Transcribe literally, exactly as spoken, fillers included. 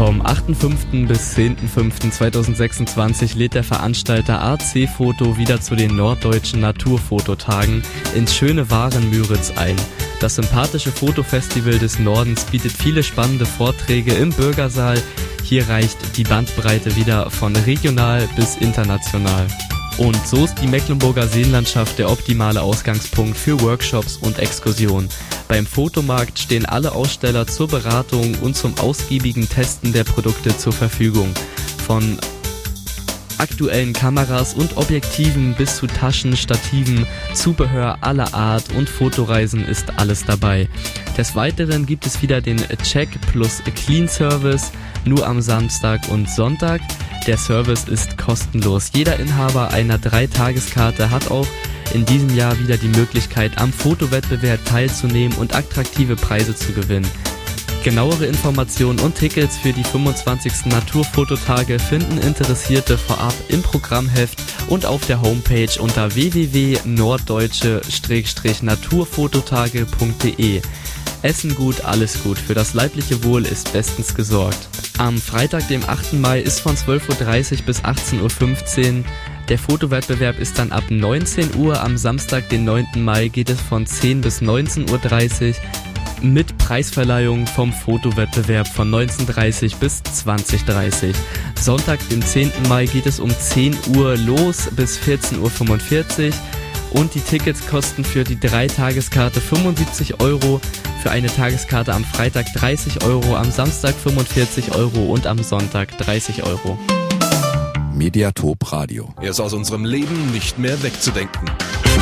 Vom achten fünften bis zehnten fünften zweitausendsechsundzwanzig lädt der Veranstalter A C Foto wieder zu den Norddeutschen Naturfototagen ins schöne Waren-Müritz ein. Das sympathische Fotofestival des Nordens bietet viele spannende Vorträge im Bürgersaal. Hier reicht die Bandbreite wieder von regional bis international. Und so ist die Mecklenburger Seenlandschaft der optimale Ausgangspunkt für Workshops und Exkursionen. Beim Fotomarkt stehen alle Aussteller zur Beratung und zum ausgiebigen Testen der Produkte zur Verfügung. Von aktuellen Kameras und Objektiven bis zu Taschen, Stativen, Zubehör aller Art und Fotoreisen ist alles dabei. Des Weiteren gibt es wieder den Check plus Clean Service, nur am Samstag und Sonntag. Der Service ist kostenlos. Jeder Inhaber einer Dreitageskarte hat auch in diesem Jahr wieder die Möglichkeit, am Fotowettbewerb teilzunehmen und attraktive Preise zu gewinnen. Genauere Informationen und Tickets für die fünfundzwanzigsten Naturfototage finden Interessierte vorab im Programmheft und auf der Homepage unter w w w punkt norddeutsche naturfototage punkt d e. Essen gut, alles gut. Für das leibliche Wohl ist bestens gesorgt. Am Freitag, dem achten Mai, ist von zwölf Uhr dreißig bis achtzehn Uhr fünfzehn. Der Fotowettbewerb ist dann ab neunzehn Uhr. Am Samstag, den neunten Mai, geht es von zehn bis neunzehn Uhr dreißig mit Preisverleihung vom Fotowettbewerb von neunzehn Uhr dreißig bis zwanzig Uhr dreißig. Sonntag, dem zehnten Mai, geht es um zehn Uhr los bis vierzehn Uhr fünfundvierzig. Und die Tickets kosten für die Dreitageskarte fünfundsiebzig Euro, für eine Tageskarte am Freitag dreißig Euro, am Samstag fünfundvierzig Euro und am Sonntag dreißig Euro. Mediatop Radio. Er ist aus unserem Leben nicht mehr wegzudenken.